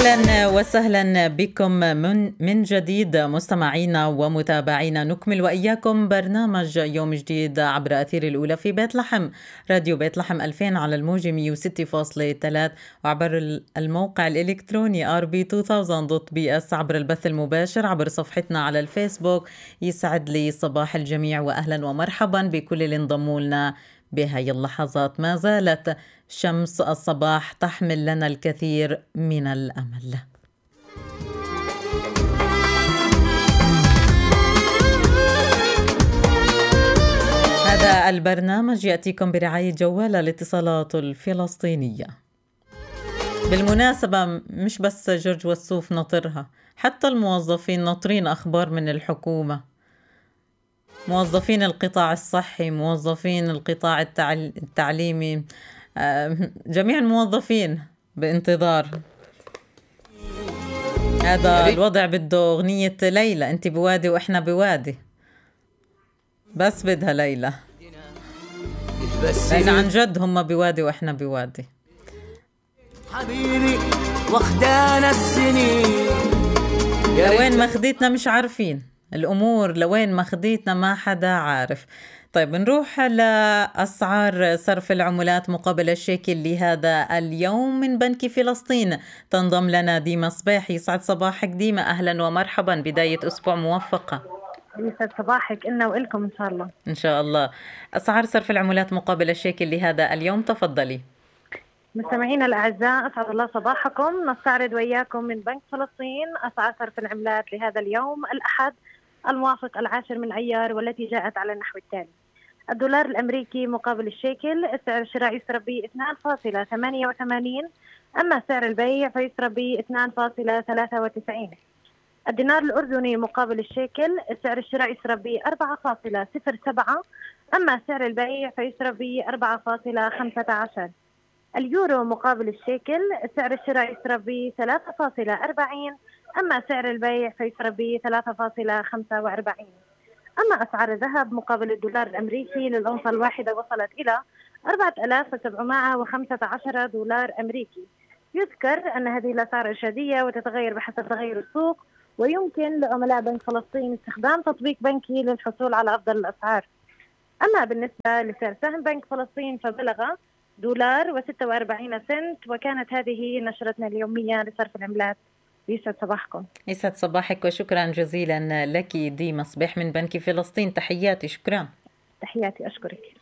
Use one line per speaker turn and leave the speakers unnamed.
أهلا وسهلا بكم من جديد مستمعينا ومتابعينا. نكمل وإياكم برنامج يوم جديد عبر أثير الأولى في بيت لحم، راديو بيت لحم 2000 على الموجة 106.3 وعبر الموقع الإلكتروني rb2000.bs عبر البث المباشر عبر صفحتنا على الفيسبوك. يسعد لي صباح الجميع وأهلا ومرحبا بكل اللي انضموا لنا بهاي اللحظات. ما زالت شمس الصباح تحمل لنا الكثير من الأمل. هذا البرنامج يأتيكم برعاية جوال الاتصالات الفلسطينية. بالمناسبة مش بس جورج والسوف نطرها، حتى الموظفين ناطرين أخبار من الحكومة، موظفين القطاع الصحي، موظفين القطاع التعليمي، جميع الموظفين بانتظار. هذا الوضع بده أغنية ليلى، أنت بوادي وإحنا بوادي، بس بدها ليلى، لأن عن جد هم بوادي وإحنا بوادي.
حبيبي واخدانا السنين
لوين مخديتنا مش عارفين الأمور، لوين مخديتنا ما حدا عارف. طيب نروح لأسعار صرف العملات مقابل الشيكل لهذا اليوم من بنك فلسطين. تنضم لنا ديما صباح. يسعد صباحك ديما، أهلا ومرحبا، بداية أسبوع موفقة.
يسعد صباحك إلنا وإلكم إن شاء الله.
إن شاء الله. أسعار صرف العملات مقابل الشيكل لهذا اليوم، تفضلي.
مستمعينا الأعزاء، أسعد الله صباحكم. نستعرض وإياكم من بنك فلسطين أسعار صرف العملات لهذا اليوم الأحد الموافق 10 من أيار، والتي جاءت على النحو التالي: الدولار الأمريكي مقابل الشيكل السعر الشرائي يسرى ب 2.88، أما سعر البيع فيسرى ب 2.93. الدينار الأردني مقابل الشيكل السعر الشرائي يسرى ب 4.07، أما سعر البيع فيسرى ب 4.15. اليورو مقابل الشيكل السعر الشرائي يسرى ب 3.40، أما سعر البيع فيسرى ب 3.45. أما أسعار الذهب مقابل الدولار الأمريكي للأونصة الواحدة وصلت إلى 4715 دولار أمريكي. يذكر أن هذه الأسعار إرشادية وتتغير بحسب تغير السوق، ويمكن لعملاء بنك فلسطين استخدام تطبيق بنكي للحصول على أفضل الأسعار. أما بالنسبة لسعر سهم بنك فلسطين فبلغ $1.46، وكانت هذه نشرتنا اليومية لصرف العملات. يسعد صباحكم.
يسعد صباحك وشكرا جزيلا لك ديما صباح من بنك فلسطين. تحياتي، شكرا.
تحياتي، أشكرك.